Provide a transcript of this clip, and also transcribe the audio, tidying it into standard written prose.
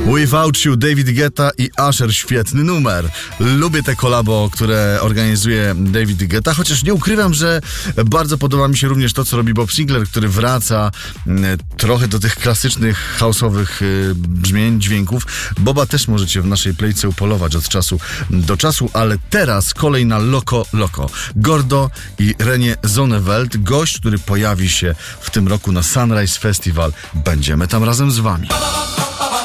Without You, David Guetta i Usher, świetny numer. Lubię te kolabo, które organizuje David Guetta, chociaż nie ukrywam, że bardzo podoba mi się również to, co robi Bob Sinclair, który wraca trochę do tych klasycznych house'owych brzmień, dźwięków. Boba też możecie w naszej playce upolować od czasu do czasu, ale teraz kolej na Loco Loco. Gordo i René Zonneveld, gość, który pojawi się w tym roku na Sunrise Festival. Będziemy tam razem z wami.